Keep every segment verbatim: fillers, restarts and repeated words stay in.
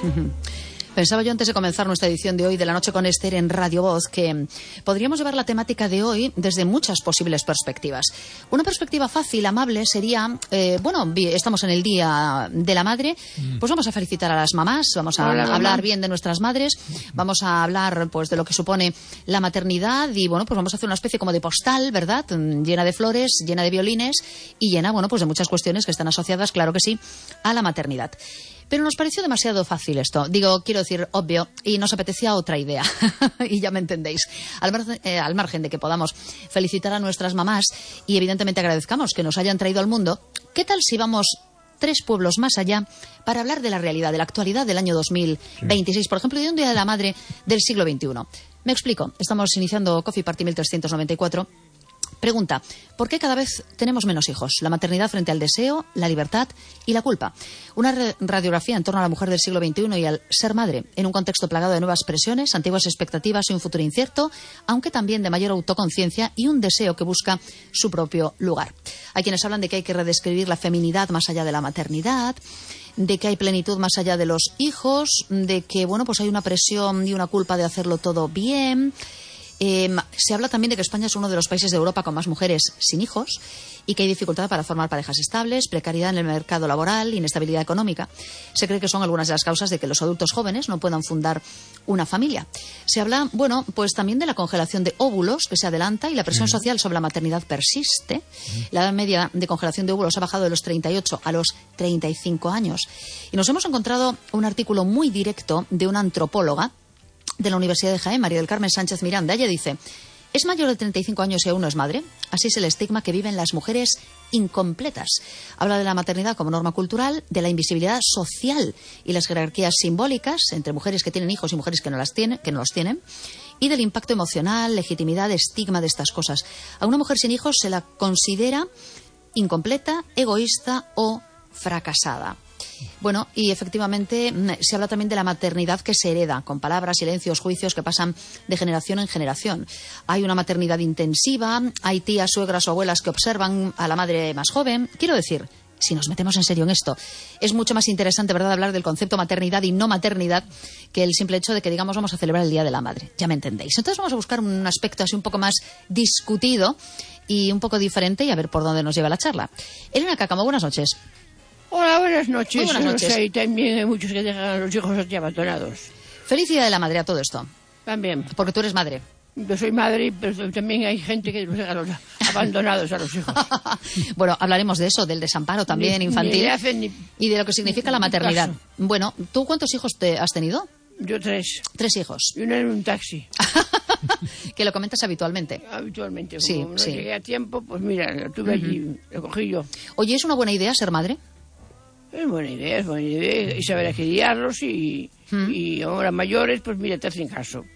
Uh-huh. Pensaba yo antes de comenzar nuestra edición de hoy de La Noche con Esther en Radio Voz que podríamos llevar la temática de hoy desde muchas posibles perspectivas. Una perspectiva fácil, amable, sería, eh, bueno, estamos en el Día de la Madre, pues vamos a felicitar a las mamás, vamos a Hola, hablar mamá. bien de nuestras madres, vamos a hablar pues de lo que supone la maternidad y, bueno, pues vamos a hacer una especie como de postal, ¿verdad? Llena de flores, llena de violines y llena, bueno, pues de muchas cuestiones que están asociadas, claro que sí, a la maternidad. Pero nos pareció demasiado fácil esto. Digo, quiero decir, obvio, y nos apetecía otra idea. Y ya me entendéis. Al margen, eh, al margen de que podamos felicitar a nuestras mamás y evidentemente agradezcamos que nos hayan traído al mundo, ¿qué tal si vamos tres pueblos más allá para hablar de la realidad, de la actualidad del año dos mil veintiséis? Sí. Por ejemplo, de un Día de la Madre del siglo veintiuno. Me explico. Estamos iniciando Coffee Party mil trescientos noventa y cuatro. Pregunta, ¿por qué cada vez tenemos menos hijos? La maternidad frente al deseo, la libertad y la culpa. Una radiografía en torno a la mujer del siglo veintiuno y al ser madre, en un contexto plagado de nuevas presiones, antiguas expectativas y un futuro incierto, aunque también de mayor autoconciencia y un deseo que busca su propio lugar. Hay quienes hablan de que hay que redescribir la feminidad más allá de la maternidad, de que hay plenitud más allá de los hijos, de que, bueno, pues hay una presión y una culpa de hacerlo todo bien. Eh, se habla también de que España es uno de los países de Europa con más mujeres sin hijos y que hay dificultad para formar parejas estables, precariedad en el mercado laboral, inestabilidad económica. Se cree que son algunas de las causas de que los adultos jóvenes no puedan fundar una familia. Se habla, bueno, pues también de la congelación de óvulos que se adelanta y la presión social sobre la maternidad persiste. La edad media de congelación de óvulos ha bajado de los treinta y ocho a los treinta y cinco años. Y nos hemos encontrado un artículo muy directo de una antropóloga de la Universidad de Jaén, María del Carmen Sánchez Miranda. Ella dice: ¿es mayor de treinta y cinco años y aún no es madre? Así es el estigma que viven las mujeres incompletas. Habla de la maternidad como norma cultural, de la invisibilidad social y las jerarquías simbólicas entre mujeres que tienen hijos y mujeres que no, las tienen, que no los tienen, y del impacto emocional, legitimidad, estigma de estas cosas. A una mujer sin hijos se la considera incompleta, egoísta o fracasada. Bueno, y efectivamente se habla también de la maternidad que se hereda, con palabras, silencios, juicios que pasan de generación en generación. Hay una maternidad intensiva, hay tías, suegras o abuelas que observan a la madre más joven. Quiero decir, si nos metemos en serio en esto, es mucho más interesante, ¿verdad?, hablar del concepto maternidad y no maternidad que el simple hecho de que digamos vamos a celebrar el Día de la Madre. Ya me entendéis. Entonces vamos a buscar un aspecto así un poco más discutido y un poco diferente y a ver por dónde nos lleva la charla. Elena Cácamo, buenas noches. Hola, buenas noches. Muy buenas noches. O sea, y también hay muchos que dejan a los hijos aquí abandonados. Feliz Día de la Madre a todo esto. También. Porque tú eres madre. Yo soy madre, pero también hay gente que los deja a los abandonados a los hijos. Bueno, hablaremos de eso, del desamparo también ni, infantil ni hacen, ni, y de lo que significa la maternidad. Caso. Bueno, ¿tú cuántos hijos te has tenido? Yo tres. Tres hijos. Y uno en un taxi. Que lo comentas habitualmente. Habitualmente. Como Sí, no sí. llegué a tiempo, pues mira, lo tuve uh-huh. allí, lo cogí yo. Oye, ¿es una buena idea ser madre? Es buena idea, es buena idea. Y saber a criarlos y, ¿Mm? y ahora mayores, pues mira, te hacen caso.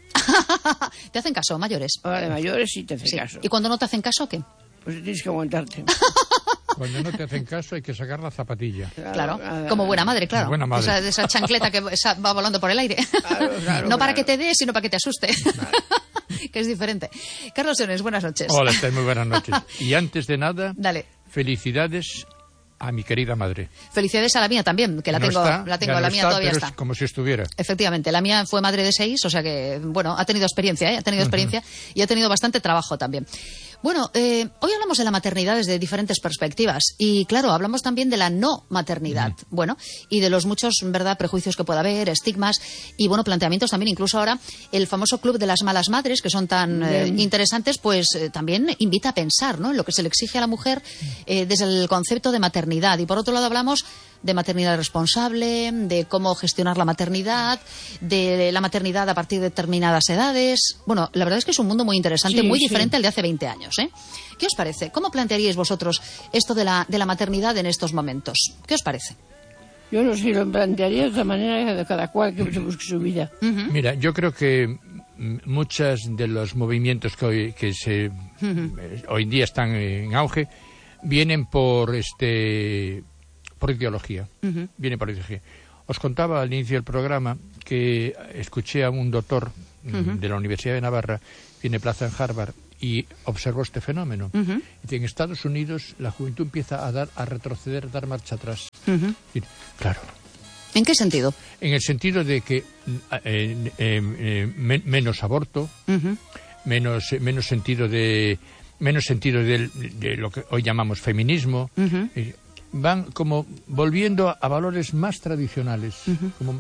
¿Te hacen caso, mayores? Ahora de mayores sí te hacen sí. caso. ¿Y cuando no te hacen caso, qué? Pues tienes que aguantarte. Cuando no te hacen caso hay que sacar la zapatilla. Claro, claro. Nada, como buena madre, claro. Buena madre. Esa, esa chancleta que esa va volando por el aire. Claro, claro, no para claro. que te dé, sino para que te asuste. Claro. Que es diferente. Carlos Enes, buenas noches. Hola, Esther, muy buenas noches. Y antes de nada, Dale. Felicidades a mi querida madre. Felicidades a la mía también, que la no tengo, está, la tengo, no la mía está, todavía pero está. Es como si estuviera. Efectivamente, la mía fue madre de seis, o sea que, bueno, ha tenido experiencia, ¿eh? Ha tenido experiencia uh-huh. y ha tenido bastante trabajo también. Bueno, eh, hoy hablamos de la maternidad desde diferentes perspectivas y, claro, hablamos también de la no maternidad, uh-huh. bueno, y de los muchos, verdad, prejuicios que pueda haber, estigmas y, bueno, planteamientos también. Incluso ahora el famoso club de las malas madres, que son tan eh, interesantes, pues eh, también invita a pensar, ¿no?, en lo que se le exige a la mujer eh, desde el concepto de maternidad. Y, por otro lado, hablamos de maternidad responsable, de cómo gestionar la maternidad, de la maternidad a partir de determinadas edades. Bueno, la verdad es que es un mundo muy interesante, sí, muy sí. diferente al de hace veinte años, ¿eh? ¿Qué os parece? ¿Cómo plantearíais vosotros esto de la, de la maternidad en estos momentos? ¿Qué os parece? Yo no sé, lo plantearía de otra manera de cada cual que se busque su vida. Uh-huh. Mira, yo creo que muchos de los movimientos que hoy, que se, uh-huh. hoy en día están en auge vienen por este... por ideología, uh-huh. viene por ideología. Os contaba al inicio del programa que escuché a un doctor uh-huh. de la Universidad de Navarra, tiene plaza en Harvard, y observó este fenómeno. Uh-huh. Y en Estados Unidos la juventud empieza a dar a retroceder, a dar marcha atrás. Uh-huh. Y, claro. ¿En qué sentido? En el sentido de que eh, eh, eh, men menos aborto, uh-huh. menos, menos sentido de menos sentido de, de lo que hoy llamamos feminismo. Uh-huh. eh, van como volviendo a valores más tradicionales, uh-huh. como,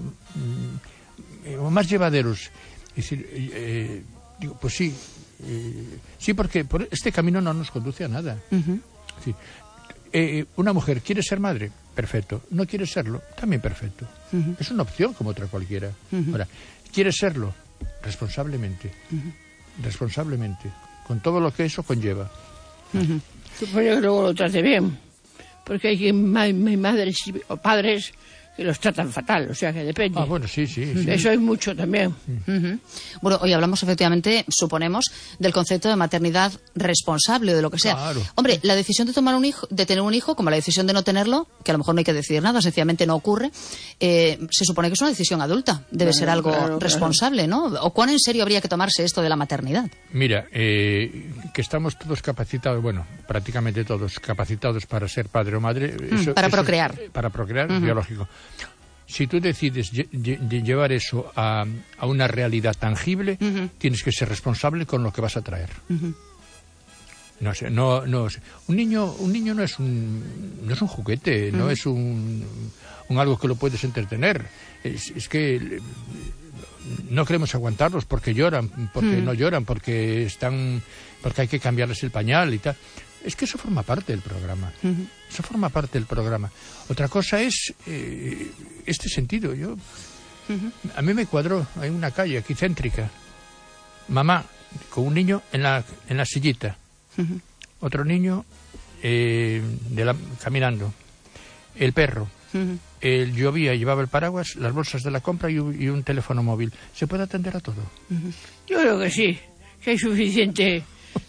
mm, como más llevaderos. Es decir, eh, digo, pues sí, eh, sí, porque por este camino no nos conduce a nada. Uh-huh. Es decir, eh, una mujer quiere ser madre, perfecto. No quiere serlo, también perfecto. Uh-huh. Es una opción como otra cualquiera. Uh-huh. Ahora, quiere serlo responsablemente, uh-huh. responsablemente, con todo lo que eso conlleva. Uh-huh. Supongo que luego lo trate bien. Porque hay madres o padres que los tratan fatal, o sea que depende. Ah, bueno, sí, sí. sí. Eso hay mucho también. Uh-huh. Bueno, hoy hablamos efectivamente, suponemos, del concepto de maternidad responsable o de lo que sea. Claro. Hombre, la decisión de tomar un hijo, de tener un hijo, como la decisión de no tenerlo, que a lo mejor no hay que decidir nada, sencillamente no ocurre, eh, se supone que es una decisión adulta, debe claro, ser algo claro, responsable, claro. ¿no? ¿O cuán en serio habría que tomarse esto de la maternidad? Mira, eh, que estamos todos capacitados, bueno, prácticamente todos capacitados para ser padre o madre. Eso, mm, para eso, procrear. Para procrear, uh-huh. biológico. Si tú decides lle- lle- llevar eso a, a una realidad tangible, uh-huh. tienes que ser responsable con lo que vas a traer. Uh-huh. No sé, no, no un niño, un niño no es un, no es un juguete, uh-huh. no es un, un algo que lo puedes entretener. Es, es que no queremos aguantarlos porque lloran, porque uh-huh. no lloran, porque están, porque hay que cambiarles el pañal y tal. Es que eso forma parte del programa. Uh-huh. Eso forma parte del programa. Otra cosa es eh, este sentido. Yo, uh-huh. a mí me cuadró, hay una calle aquí céntrica, mamá con un niño en la en la sillita, uh-huh. otro niño eh, de la, caminando, el perro, uh-huh. el llovía y llevaba el paraguas, las bolsas de la compra y un, y un teléfono móvil. ¿Se puede atender a todo? Uh-huh. Yo creo que sí, que hay suficiente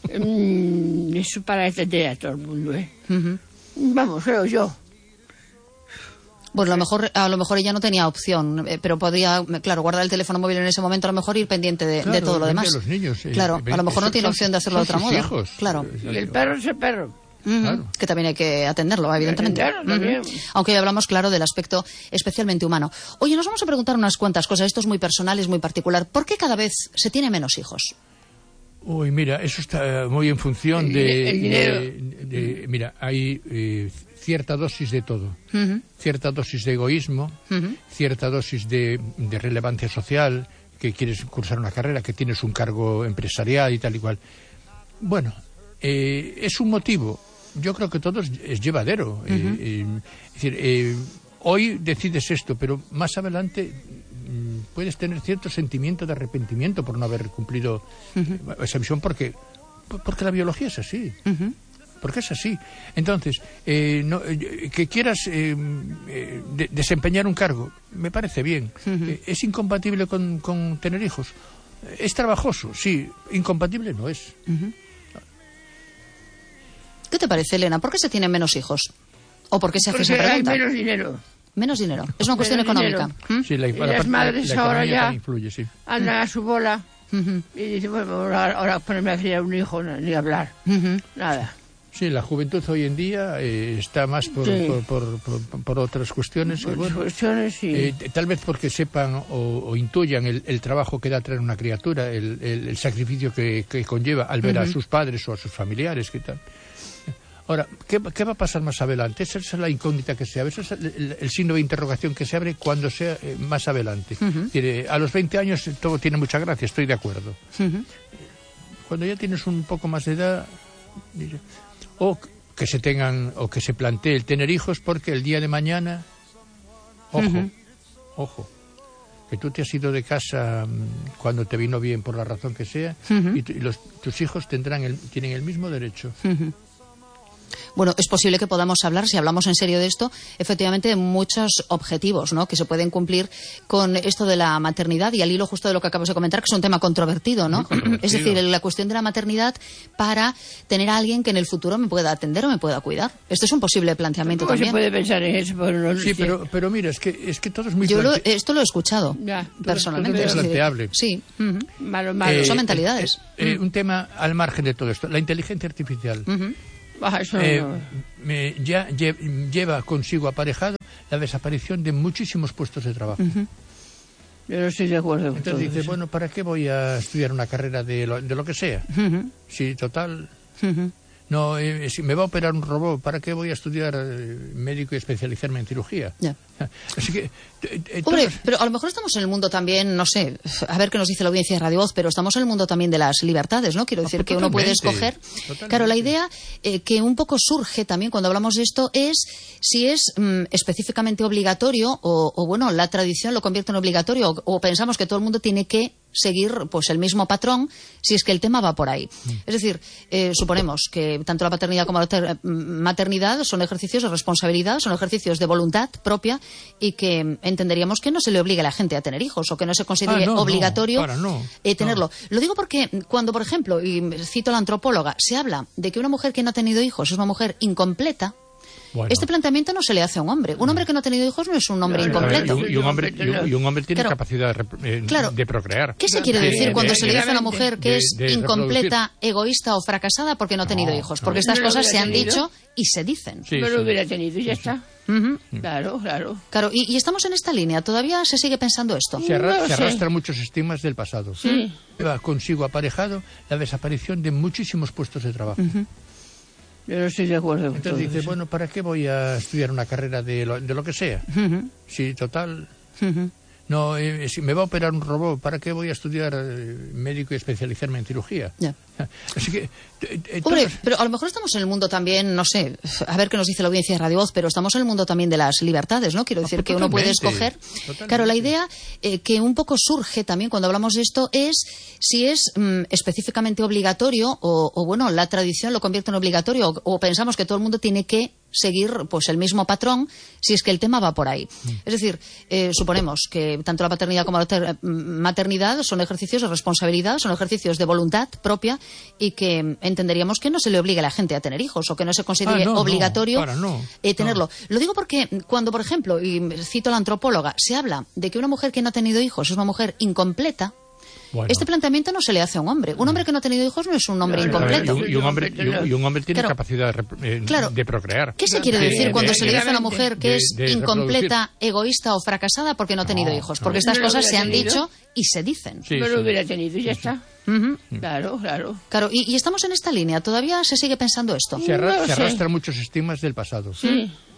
mm, eso para atender a todo el mundo, ¿eh? Uh-huh. Vamos, creo yo. Pues a lo mejor, a lo mejor ella no tenía opción, eh, pero podría, claro, guardar el teléfono móvil en ese momento, a lo mejor ir pendiente de, claro, de todo lo demás. Los niños, eh, claro, a lo mejor no tiene son, opción de hacerlo de otra modo. Hijos. Claro. Y el perro es el perro. Uh-huh. Claro. Que también hay que atenderlo, evidentemente. Atenderlo, también. Uh-huh. Aunque hoy hablamos, claro, del aspecto especialmente humano. Oye, nos vamos a preguntar unas cuantas cosas. Esto es muy personal, es muy particular. ¿Por qué cada vez se tiene menos hijos? Uy, mira, eso está muy en función el, de, el dinero. de, de, de... Mira, hay eh, cierta dosis de todo. Uh-huh. Cierta dosis de egoísmo, uh-huh. cierta dosis de, de relevancia social, que quieres cursar una carrera, que tienes un cargo empresarial y tal y cual. Bueno, eh, es un motivo. Yo creo que todo es, es llevadero. Uh-huh. eh, eh, es decir, eh, hoy decides esto, pero más adelante puedes tener cierto sentimiento de arrepentimiento por no haber cumplido uh-huh. esa misión, porque porque la biología es así, uh-huh. porque es así. Entonces, eh, no, eh, que quieras eh, eh, de, desempeñar un cargo, me parece bien. Uh-huh. Eh, ¿Es incompatible con, con tener hijos? ¿Es trabajoso? Sí. ¿Incompatible? No es. Uh-huh. ¿Qué te parece, Elena? ¿Por qué se tienen menos hijos? ¿O por qué se hace Porque esa pregunta? hay menos dinero. Menos dinero. Es una cuestión menos económica. ¿Mm? Sí, la, y la, las la, madres la, la ahora ya influye, sí. andan a su bola uh-huh. y dicen, bueno, ahora, ahora ponerme a criar un hijo, no, ni hablar. Uh-huh. Nada. Sí, la juventud hoy en día eh, está más por, sí. por, por, por, por otras cuestiones. Por bueno, cuestiones, sí. eh, tal vez porque sepan o, o intuyan el, el trabajo que da traer una criatura, el, el, el sacrificio que, que conlleva al ver uh-huh. a sus padres o a sus familiares, ¿qué tal? Ahora, ¿qué, ¿qué va a pasar más adelante? Esa es la incógnita que se abre, ese es el, el, el signo de interrogación que se abre cuando sea eh, más adelante. Uh-huh. Tiene, a los veinte años todo tiene mucha gracia, estoy de acuerdo. Uh-huh. Cuando ya tienes un poco más de edad, o que se tengan, o que se plantee el tener hijos, porque el día de mañana, ojo, uh-huh. ojo, que tú te has ido de casa cuando te vino bien por la razón que sea, uh-huh. y, tu, y los, tus hijos tendrán el, tienen el mismo derecho. Uh-huh. Bueno, es posible que podamos hablar, si hablamos en serio de esto, efectivamente de muchos objetivos, ¿no?, que se pueden cumplir con esto de la maternidad, y al hilo justo de lo que acabas de comentar, que es un tema controvertido, ¿no? Controvertido. Es decir, la cuestión de la maternidad para tener a alguien que en el futuro me pueda atender o me pueda cuidar. Esto es un posible planteamiento ¿Cómo también. se puede pensar en eso? Pero no sí, pero, pero mira, es que, es que todo es muy... Yo plante... lo, esto lo he escuchado, ya, personalmente. Todo es planteable. Sí. Uh-huh. Malo, malo. Eh, Son mentalidades. Eh, eh, uh-huh. Un tema al margen de todo esto, la inteligencia artificial. Uh-huh. Ah, eso eh, no. me, ya lle, lleva consigo aparejado la desaparición de muchísimos puestos de trabajo. Uh-huh. Yo no estoy de acuerdo con Entonces todo dice, eso. bueno, ¿para qué voy a estudiar una carrera de lo, de lo que sea? Uh-huh. Sí, total... Uh-huh. No, eh, si me va a operar un robot, ¿para qué voy a estudiar eh, médico y especializarme en cirugía? Ya. Así que... eh, eh, Hombre, todos- pero a lo mejor estamos en el mundo también, no sé, a ver qué nos dice la audiencia de Radio Voz, pero estamos en el mundo también de las libertades, ¿no? Quiero Ah, decir pues que uno puede totalmente, escoger. totalmente. Claro, la idea eh, que un poco surge también cuando hablamos de esto es si es mm, específicamente obligatorio o, o, bueno, la tradición lo convierte en obligatorio o, o pensamos que todo el mundo tiene que seguir pues el mismo patrón si es que el tema va por ahí. Mm. Es decir, eh, suponemos que tanto la paternidad como la ter- maternidad son ejercicios de responsabilidad, son ejercicios de voluntad propia y que mm, entenderíamos que no se le obligue a la gente a tener hijos o que no se considere Ah, no, no, obligatorio para, no, eh, tenerlo. Lo digo porque cuando, por ejemplo, y cito a la antropóloga, se habla de que una mujer que no ha tenido hijos es una mujer incompleta. Bueno. Este planteamiento no se le hace a un hombre. Un hombre que no ha tenido hijos no es un hombre No, no, incompleto. Y, un- y un hombre, y un- y un hombre tiene Claro. capacidad de, rep- eh, Claro. de procrear. ¿Qué se quiere De- decir de- cuando de- se le dice a una de- mujer que de- es de incompleta, egoísta o fracasada porque no ha tenido No, hijos? no. Porque estas No lo cosas hubiera se han tenido. dicho y se dicen. Sí, no sí. lo hubiera tenido y ya está. Ujú. Claro, claro. Claro, y, y estamos en esta línea. ¿Todavía se sigue pensando esto? Se, arra- No lo se sé. arrastran muchos estigmas del pasado. Sí. Lleva consigo aparejado la desaparición de muchísimos puestos de trabajo. Yo no estoy de acuerdo con todo Entonces dice, eso. bueno, ¿para qué voy a estudiar una carrera de lo, de lo que sea? Ujú. Sí, total... Ujú. No, eh, si me va a operar un robot, ¿para qué voy a estudiar eh, médico y especializarme en cirugía? Ya. Así que... eh, eh, Hombre, todos- pero a lo mejor estamos en el mundo también, no sé, a ver qué nos dice la audiencia de Radio Voz, pero estamos en el mundo también de las libertades, ¿no? Quiero Ah, decir pues que uno puede totalmente, escoger. totalmente. Claro, la idea eh, que un poco surge también cuando hablamos de esto es si es mm, específicamente obligatorio o, o, bueno, la tradición lo convierte en obligatorio o, o pensamos que todo el mundo tiene que seguir pues el mismo patrón si es que el tema va por ahí. Mm. Es decir, eh, suponemos que tanto la paternidad como la ter- maternidad son ejercicios de responsabilidad, son ejercicios de voluntad propia y que mm, entenderíamos que no se le obligue a la gente a tener hijos o que no se considere Ah, no, no, obligatorio para, no, eh, tenerlo. Lo digo porque cuando, por ejemplo, y cito a la antropóloga, se habla de que una mujer que no ha tenido hijos es una mujer incompleta. Bueno. Este planteamiento no se le hace a un hombre. Un hombre que no ha tenido hijos no es un hombre No, no, incompleto. Y un, y un hombre, y un- y un hombre tiene Claro. capacidad de, rep- eh, Claro. de procrear. ¿Qué se quiere De- decir de- cuando de- se le dice a una de- mujer que de- es de incompleta, egoísta o fracasada porque no ha tenido No, hijos? no. Porque estas No lo cosas se hubiera han tenido. dicho y se dicen. Sí, no sí. lo hubiera tenido y ya está. Ujú. Claro, claro. Claro, y, y estamos en esta línea. ¿Todavía se sigue pensando esto? Se, arra- No lo se sé. arrastran muchos estigmas del pasado. Sí.